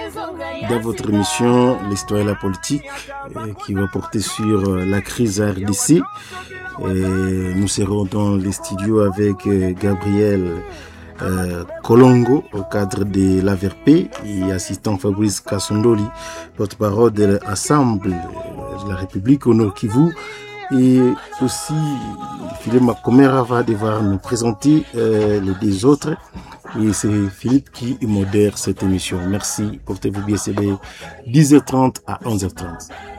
dans votre émission l'histoire et la politique qui va porter sur la crise à RDC. Nous serons dans les studios avec Gabriel Kolongo au cadre de l'AVRP et assistant Fabrice Kassondoli, porte-parole de l'Assemblée de la République au Nord Kivu. Et aussi, Philippe Makomera va devoir nous présenter les deux autres. Et c'est Philippe qui modère cette émission. Merci, portez-vous bien, c'est de 10h30 à 11h30.